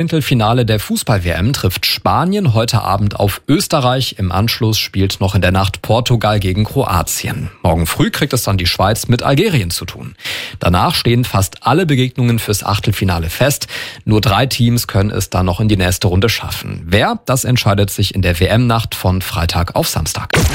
Finale der Fußball-WM trifft Spanien heute Abend auf Österreich. Im Anschluss spielt noch in der Nacht Portugal gegen Kroatien. Morgen früh kriegt es dann die Schweiz mit Algerien zu tun. Danach stehen fast alle Begegnungen fürs Achtelfinale fest. Nur 3 Teams können es dann noch in die nächste Runde schaffen. Wer? Das entscheidet sich in der WM-Nacht von Freitag auf Samstag.